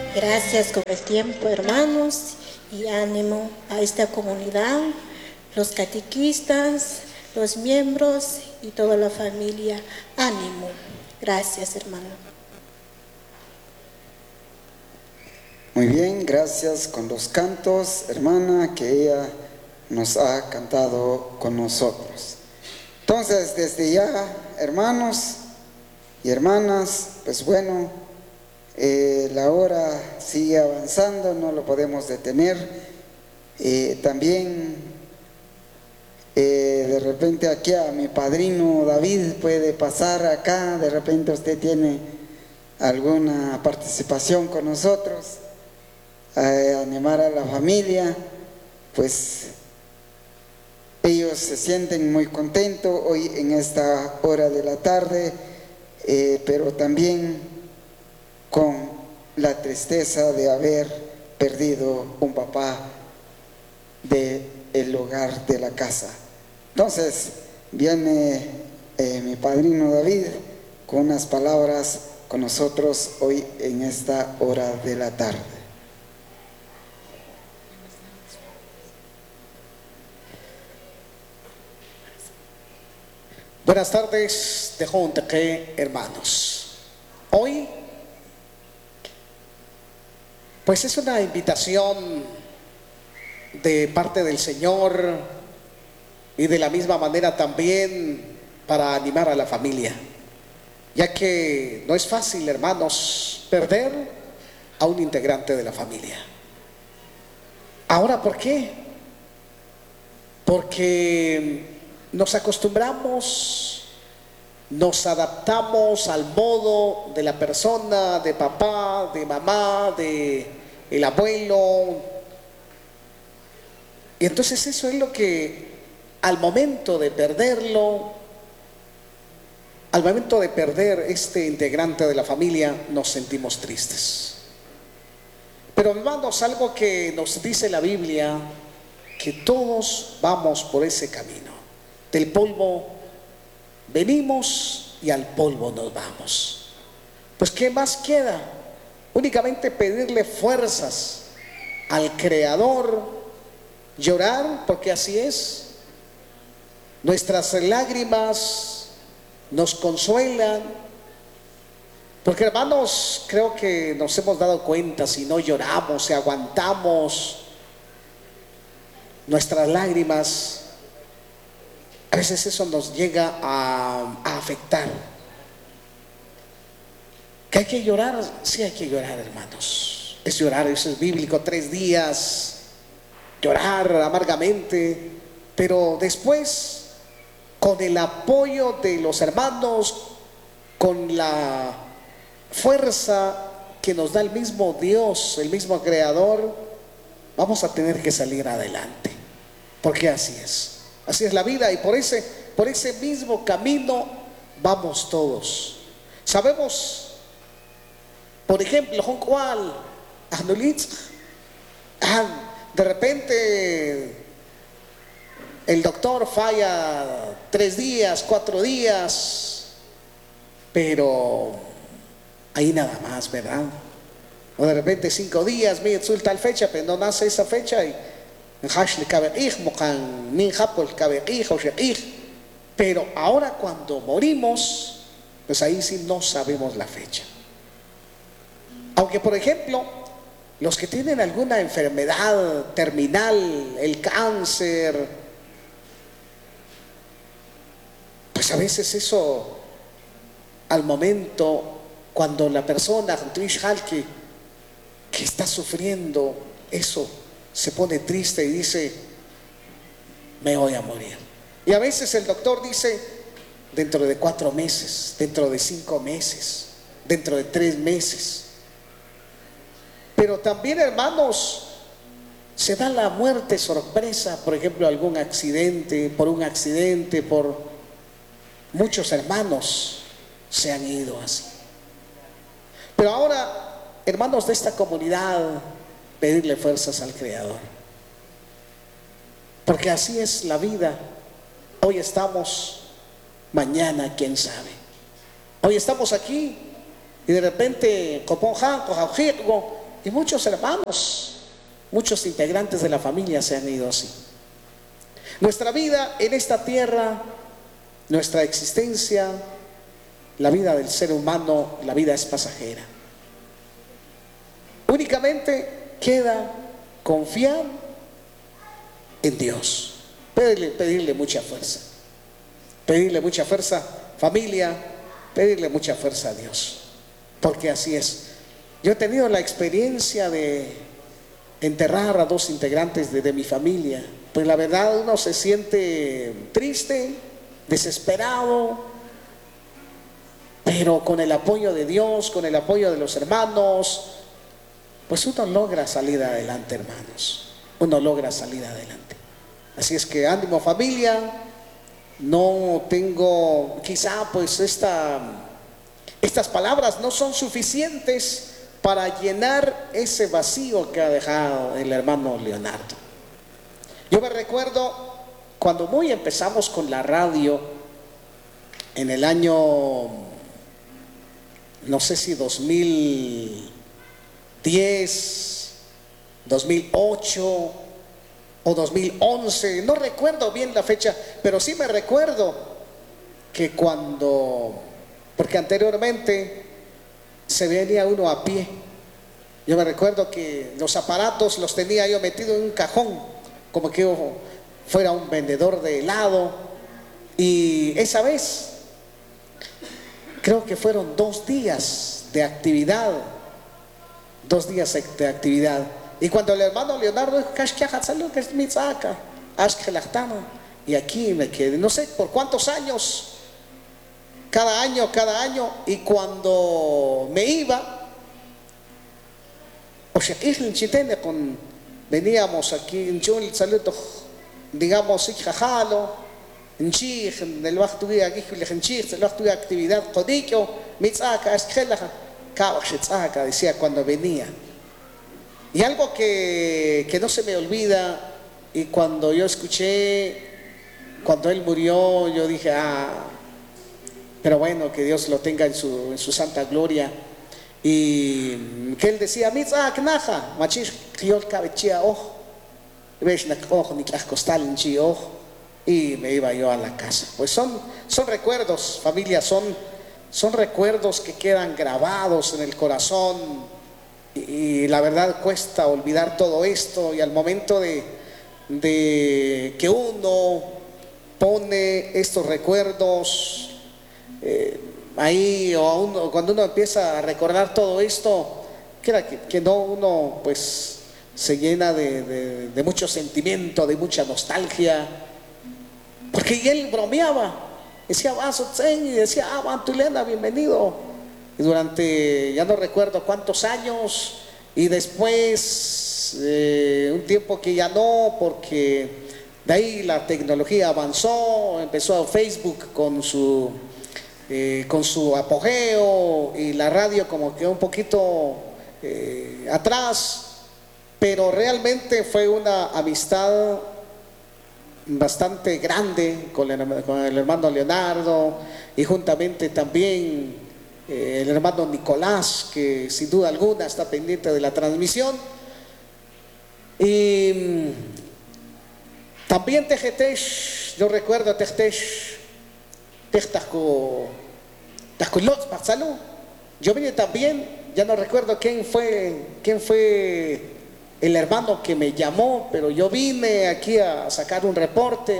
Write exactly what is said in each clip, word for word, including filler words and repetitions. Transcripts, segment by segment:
Gracias con el tiempo, hermanos, y ánimo a esta comunidad, los catequistas, los miembros y toda la familia. Ánimo. Gracias, hermano. Muy bien, gracias con los cantos, hermana, que ella nos ha cantado con nosotros. Entonces, desde ya, hermanos y hermanas, pues bueno, eh, la hora sigue avanzando, no lo podemos detener. Eh, también, eh, de repente aquí a mi padrino David puede pasar acá, de repente usted tiene alguna participación con nosotros, eh, animar a la familia, pues ellos se sienten muy contentos hoy en esta hora de la tarde, eh, pero también con la tristeza de haber perdido un papá del hogar de la casa. Entonces viene eh, mi padrino David con unas palabras con nosotros hoy en esta hora de la tarde. Buenas tardes, de Jonteque, hermanos. Hoy, pues es una invitación de parte del Señor y de la misma manera también para animar a la familia, ya que no es fácil, hermanos, perder a un integrante de la familia. Ahora, ¿por qué? Porque nos acostumbramos, nos adaptamos al modo de la persona, de papá, de mamá, de el abuelo. Y entonces eso es lo que al momento de perderlo, al momento de perder este integrante de la familia, nos sentimos tristes. Pero hermanos, algo que nos dice la Biblia, que todos vamos por ese camino. Del polvo venimos y al polvo nos vamos. Pues ¿qué más queda? Únicamente pedirle fuerzas al Creador, llorar, porque así es. Nuestras lágrimas nos consuelan, porque hermanos, creo que nos hemos dado cuenta, si no lloramos, si aguantamos nuestras lágrimas, a veces eso nos llega a, a afectar. ¿Que hay que llorar? Sí, hay que llorar, hermanos. Es llorar, eso es bíblico, tres días, llorar amargamente, pero después, con el apoyo de los hermanos, con la fuerza que nos da el mismo Dios, el mismo Creador, vamos a tener que salir adelante, porque así es. Así es la vida, y por ese, por ese mismo camino vamos todos. Sabemos, por ejemplo, Juan de repente el doctor falla tres días, cuatro días, pero ahí nada más, ¿verdad? O de repente cinco días, mira, tal fecha, pero no nace esa fecha y pero ahora cuando morimos, pues ahí sí no sabemos la fecha. Aunque por ejemplo, los que tienen alguna enfermedad terminal, el cáncer, pues a veces eso, al momento, cuando la persona que, que está sufriendo eso, se pone triste y dice, me voy a morir. Y a veces el doctor dice, dentro de cuatro meses, dentro de cinco meses, dentro de tres meses. Pero también, hermanos, se da la muerte sorpresa, por ejemplo, algún accidente, por un accidente, por muchos hermanos se han ido así. Pero ahora, hermanos de esta comunidad, pedirle fuerzas al Creador, porque así es la vida. Hoy estamos, mañana quién sabe. Hoy estamos aquí y de repente y muchos hermanos, muchos integrantes de la familia se han ido así. Nuestra vida en esta tierra, nuestra existencia, la vida del ser humano, la vida es pasajera. Únicamente queda confiar en Dios, pedirle, pedirle mucha fuerza, pedirle mucha fuerza, familia, pedirle mucha fuerza a Dios, porque así es. Yo he tenido la experiencia de enterrar a dos integrantes de, de mi familia. Pues la verdad uno se siente triste, desesperado, pero con el apoyo de Dios, con el apoyo de los hermanos, pues uno logra salir adelante, hermanos. Uno logra salir adelante. Así es que ánimo, familia. No tengo, quizá pues esta, estas palabras no son suficientes para llenar ese vacío que ha dejado el hermano Leonardo. Yo me recuerdo cuando muy empezamos con la radio en el año, no sé si dos mil diez, dos mil ocho o dos mil once, no recuerdo bien la fecha, pero sí me recuerdo que cuando, porque anteriormente se venía uno a pie. Yo me recuerdo que los aparatos los tenía yo metido en un cajón, como que yo fuera un vendedor de helado. Y esa vez, creo que fueron dos días de actividad, dos días de actividad. Y cuando el hermano Leonardo dijo, y aquí me quedé, no sé por cuántos años, cada año, cada año, y cuando me iba, con, veníamos aquí en Chul, saludo, digamos, jajalo, en Chij, en el bajo tuve aquí, en Chij, el bajo tuve actividad, codillo, mitzaka, esquelaja, cabachetzaka, decía cuando venía. Y algo que, que no se me olvida, y cuando yo escuché, cuando él murió, yo dije, ah, pero bueno, que Dios lo tenga en su, en su santa gloria. Y que él decía, mitzak naja, machis, kiol cabechia oh, ves na oh, ni costal en chi oh, y me iba yo a la casa. Pues son, son recuerdos, familia, son, son recuerdos que quedan grabados en el corazón, y, y la verdad cuesta olvidar todo esto, y al momento de, de que uno pone estos recuerdos, eh, ahí, o uno, cuando uno empieza a recordar todo esto, que, que, que no uno pues se llena de, de, de mucho sentimiento, de mucha nostalgia, porque él bromeaba, decía, y decía, ah, Bantulena, bienvenido, y durante, ya no recuerdo cuántos años, y después eh, un tiempo que ya no, porque de ahí la tecnología avanzó, empezó Facebook con su Eh, con su apogeo, y la radio como que un poquito eh, atrás, pero realmente fue una amistad bastante grande con el, con el hermano Leonardo, y juntamente también eh, el hermano Nicolás, que sin duda alguna está pendiente de la transmisión. Y también Tejetesh, yo recuerdo a Tejetesh, yo vine también, ya no recuerdo quién fue, quién fue el hermano que me llamó, pero yo vine aquí a sacar un reporte,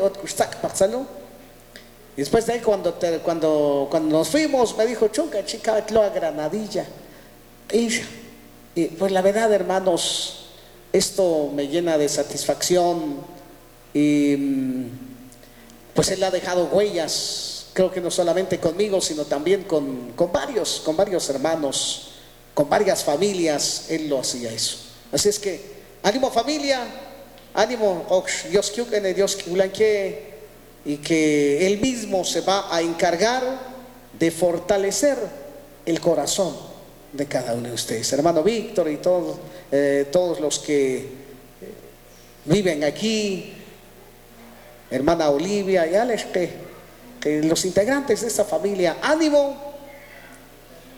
y después de ahí cuando, te, cuando, cuando nos fuimos me dijo, chunca, chica, a Granadilla. Y, y pues la verdad, hermanos, esto me llena de satisfacción, y pues él ha dejado huellas. Creo que no solamente conmigo, sino también con, con varios, con varios hermanos, con varias familias, él lo hacía eso. Así es que, ánimo familia, ánimo, Dios Dios y que él mismo se va a encargar de fortalecer el corazón de cada uno de ustedes. Hermano Víctor y todos, eh, todos los que viven aquí, hermana Olivia y Alex, que que los integrantes de esta familia, ánimo,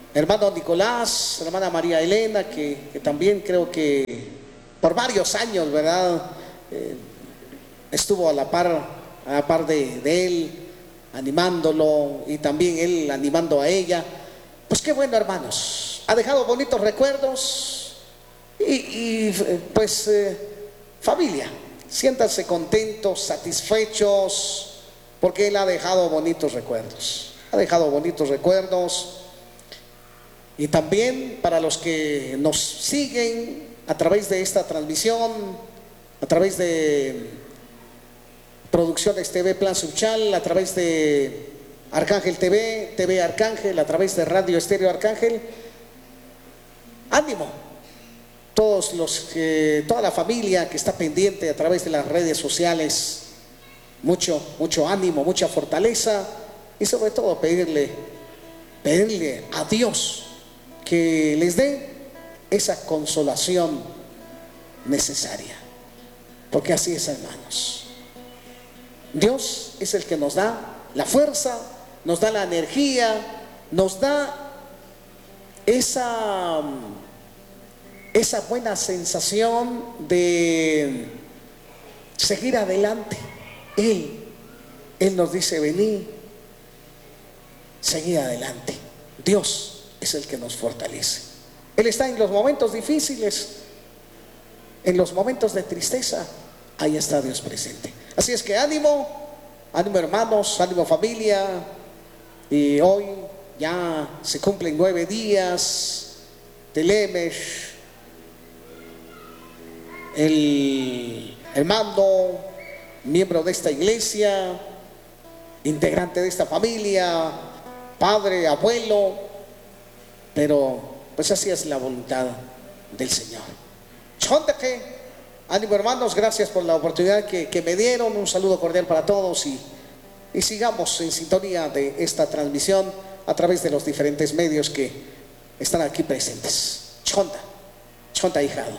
hermano Nicolás, hermana María Elena, que, que también creo que por varios años, ¿verdad? Eh, estuvo a la par, a la par de, de él, animándolo y también él animando a ella. Pues qué bueno, hermanos, ha dejado bonitos recuerdos y, y pues eh, familia, siéntanse contentos, satisfechos, porque él ha dejado bonitos recuerdos, ha dejado bonitos recuerdos. Y también para los que nos siguen a través de esta transmisión, a través de Producciones T V Plan Suchal, a través de Arcángel T V, T V Arcángel, a través de Radio Estéreo Arcángel, ánimo. Todos los que, toda la familia que está pendiente a través de las redes sociales, mucho, mucho ánimo, mucha fortaleza y sobre todo pedirle, pedirle a Dios que les dé esa consolación necesaria, porque así es, hermanos. Dios es el que nos da la fuerza, nos da la energía, nos da esa, esa buena sensación de seguir adelante. Él, Él nos dice: vení, seguí adelante. Dios es el que nos fortalece. Él está en los momentos difíciles, en los momentos de tristeza, ahí está Dios presente. Así es que ánimo, ánimo hermanos, ánimo familia. Y hoy ya se cumplen nueve días del Emesh, el hermano, miembro de esta iglesia, integrante de esta familia, padre, abuelo. Pero pues así es la voluntad del Señor. Chonteque, ánimo hermanos, gracias por la oportunidad que, que me dieron. Un saludo cordial para todos y, y sigamos en sintonía de esta transmisión a través de los diferentes medios que están aquí presentes. Chonta, chonta hijado.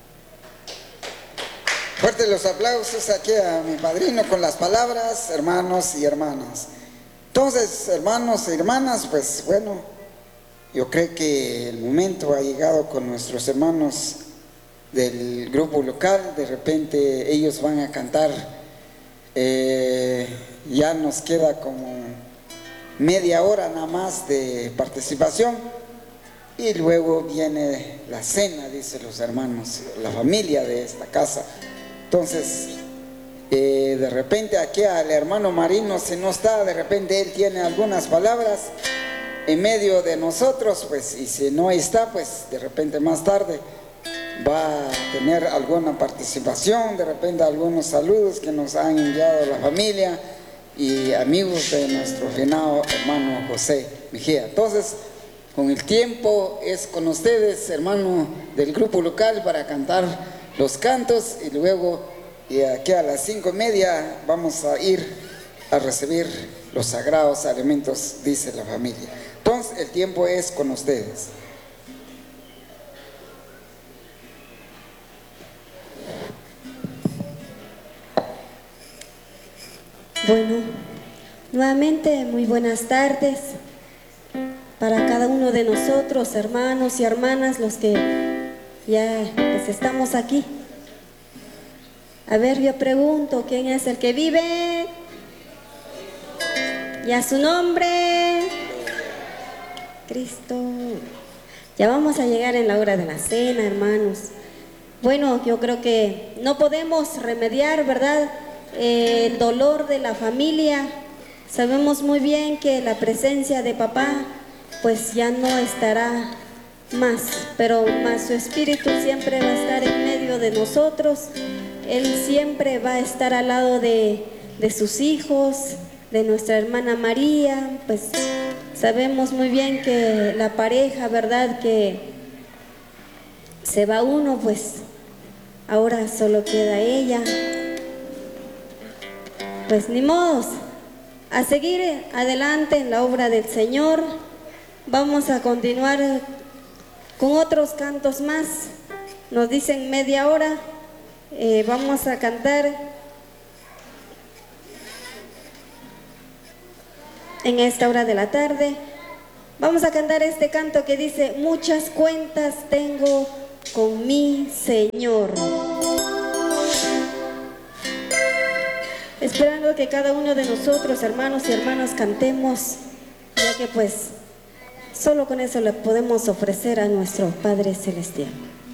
Fuertes los aplausos aquí a mi padrino con las palabras, hermanos y hermanas. Entonces, hermanos y hermanas, pues bueno, yo creo que el momento ha llegado con nuestros hermanos del grupo local. De repente ellos van a cantar, eh, ya nos queda como media hora nada más de participación y luego viene la cena, dicen los hermanos, la familia de esta casa. Entonces, eh, de repente aquí al hermano Marino, si no está, de repente él tiene algunas palabras en medio de nosotros, pues, y si no está, pues de repente más tarde va a tener alguna participación, de repente algunos saludos que nos han enviado la familia y amigos de nuestro finado hermano José Mejía. Entonces, con el tiempo es con ustedes, hermano del grupo local, para cantar los cantos y luego, y aquí a las cinco y media, vamos a ir a recibir los sagrados alimentos, dice la familia. Entonces, el tiempo es con ustedes. Bueno, nuevamente muy buenas tardes para cada uno de nosotros, hermanos y hermanas, los que ya pues, estamos aquí. A ver, yo pregunto, ¿quién es el que vive? ¿Y a su nombre? Cristo. Ya vamos a llegar en la hora de la cena, hermanos. Bueno, yo creo que no podemos remediar, ¿verdad?, Eh, el dolor de la familia. Sabemos muy bien que la presencia de papá pues ya no estará más, pero más su espíritu siempre va a estar en medio de nosotros. Él siempre va a estar al lado de, de sus hijos, de nuestra hermana María. Pues sabemos muy bien que la pareja, ¿verdad?, que se va uno, pues ahora solo queda ella. Pues ni modos, a seguir adelante en la obra del Señor. Vamos a continuar con otros cantos más. Nos dicen media hora. Eh, vamos a cantar en esta hora de la tarde Vamos a cantar este canto que dice: muchas cuentas tengo con mi Señor. Esperando que cada uno de nosotros, hermanos y hermanas, cantemos, ya que pues solo con eso le podemos ofrecer a nuestro Padre Celestial.